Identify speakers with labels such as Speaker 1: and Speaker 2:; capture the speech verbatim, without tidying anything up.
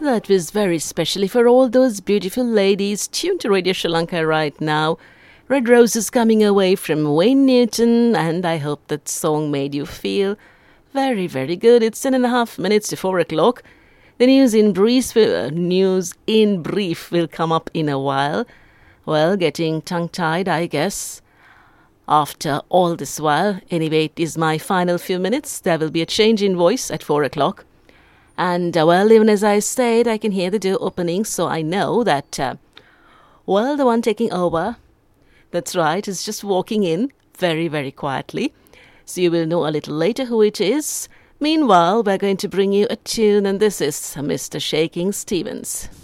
Speaker 1: That was very specially for all those beautiful ladies tuned to Radio Sri Lanka right now. Red Roses coming away from Wayne Newton, and I hope that song made you feel very, very good. It's ten and a half minutes to four o'clock. The news in brief, uh, news in brief will come up in a while. Well, getting tongue-tied, I guess. After all this while, anyway, it is my final few minutes. There will be a change in voice at four o'clock. And, uh, well, even as I said, I can hear the door opening, so I know that, uh, well, the one taking over, that's right, is just walking in very, very quietly. So you will know a little later who it is. Meanwhile, we're going to bring you a tune, and this is Mister Shaking Stevens.